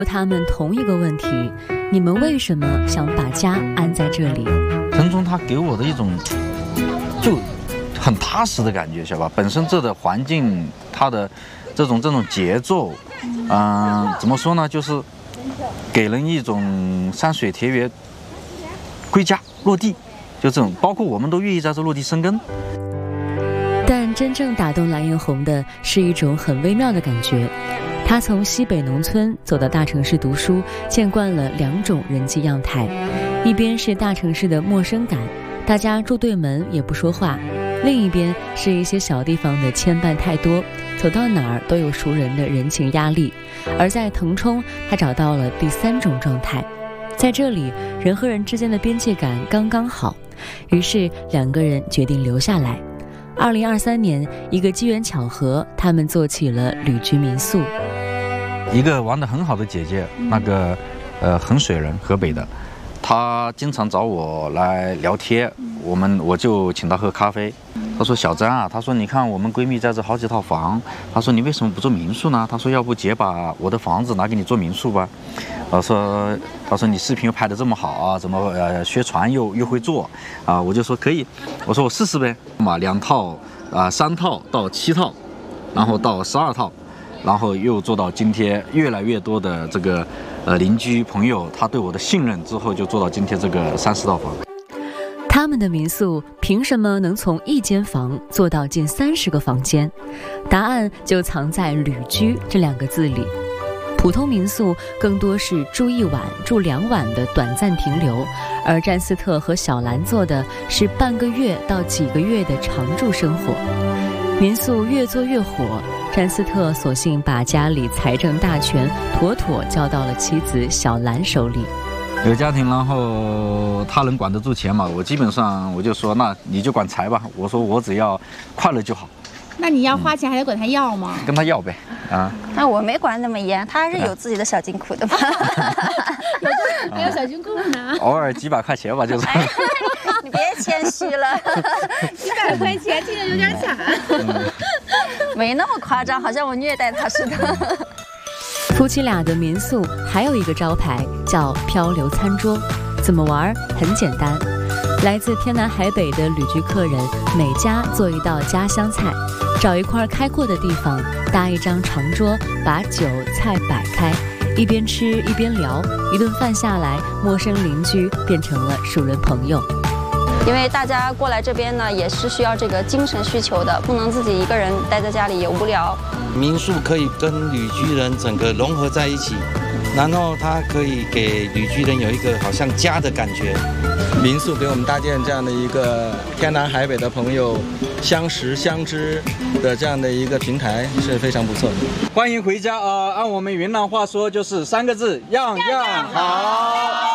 他们同一个问题：你们为什么想把家安在这里？ 腾冲它给我的一种就很踏实的感觉，晓得吧？本身这的环境，它的这种节奏，怎么说呢？就是给人一种山水田园归家落地，就这种，包括我们都愿意在这落地生根。 但真正打动蓝艳红的是一种很微妙的感觉。她从西北农村走到大城市读书，见惯了两种人际样态，一边是大城市的陌生感，大家住对门也不说话；另一边是一些小地方的牵绊太多，走到哪儿都有熟人的人情压力。而在腾冲，她找到了第三种状态，在这里人和人之间的边界感刚刚好，于是两个人决定留下来。2023年，一个机缘巧合，他们做起了旅居民宿。 一个玩得很好的姐姐，那个衡水人，河北的，她经常找我来聊天，我就请她喝咖啡。她说：“小张啊，她说你看我们闺蜜在这好几套房，她说你为什么不做民宿呢？她说要不姐把我的房子拿给你做民宿吧。”她说你视频又拍得这么好啊，怎么学船又会做啊？我就说可以，我说我试试呗，嘛2套3套到7套，然后到12套。然后又做到今天越来越多的这个邻居朋友，他对我的信任之后，就做到今天这个30套房。 他们的民宿凭什么能从1间房做到近30个房间？答案就藏在旅居这2个字里。普通民宿更多是住1晚、住2晚的短暂停留，而詹斯特和小兰做的是半个月到几个月的常住生活。民宿越做越火，詹斯特索性把家里财政大权妥妥交到了妻子小兰手里。 有家庭，然后他能管得住钱嘛？我基本上我就说，那你就管财吧。我说我只要快乐就好。 那你要花钱还得管他要吗？ 跟他要呗，啊。 那我没管那么严，他还是有自己的小金库的嘛。 还有小金库呢。 偶尔几百块钱吧，就是。 你别谦虚了。 几百块钱听着有点惨。 没那么夸张，好像我虐待他似的。 夫妻俩的民宿还有一个招牌叫漂流餐桌，怎么玩？很简单，来自天南海北的旅居客人每家做一道家乡菜，找一块开阔的地方，搭一张长桌，把酒菜摆开，一边吃一边聊，一顿饭下来，陌生邻居变成了熟人朋友。 因为大家过来这边呢，也是需要这个精神需求的，不能自己一个人待在家里也无聊。 民宿可以跟旅居人整个融合在一起，然后它可以给旅居人有一个好像家的感觉。 民宿给我们搭建这样的一个天南海北的朋友相识相知的这样的一个平台是非常不错的。 欢迎回家啊！按我们云南话说就是3个字：样样好。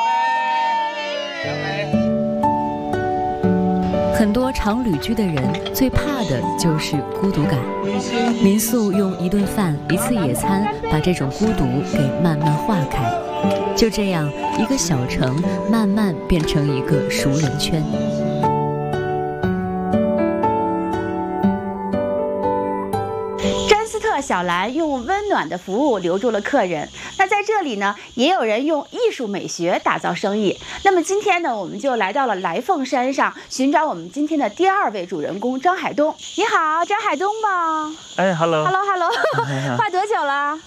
很多常旅居的人最怕的就是孤独感，民宿用一顿饭、一次野餐把这种孤独给慢慢化开，就这样一个小城慢慢变成一个熟人圈。 小兰用温暖的服务留住了客人。那在这里呢，也有人用艺术美学打造生意。那么今天呢，我们就来到了来凤山上，寻找我们今天的第2位主人公张海东。你好，张海东吗？ 哎 ，hello， 画多久了？